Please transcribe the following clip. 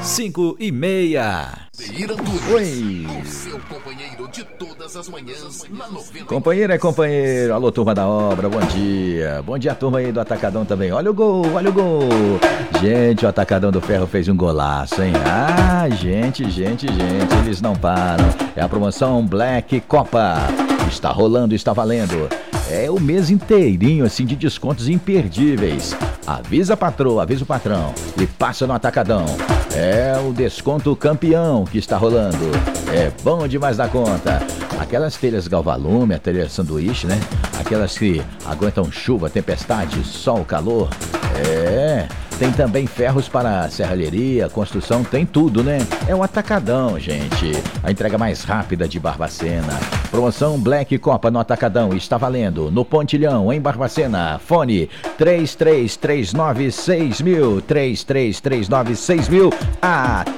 5h30. Oi. O seu companheiro de todas as manhãs na 90. Companheiro é companheiro. Alô, turma da obra, bom dia. Bom dia, turma aí do Atacadão também. Olha o gol, olha o gol. Gente, o Atacadão do Ferro fez um golaço, hein? Ah, gente, eles não param. É a promoção Black Copa. Está rolando, está valendo. É o mês inteirinho, assim, de descontos imperdíveis. Avisa a patroa, avisa o patrão e passa no Atacadão. É o desconto campeão que está rolando. É bom demais da conta. Aquelas telhas Galvalume, a telha sanduíche, né? Aquelas que aguentam chuva, tempestade, sol, calor. Tem também ferros para serralheria, construção, tem tudo, né? É o Atacadão, gente. A entrega mais rápida de Barbacena. Promoção Black Copa no Atacadão está valendo. No Pontilhão, em Barbacena. Fone 33396000. 33396000.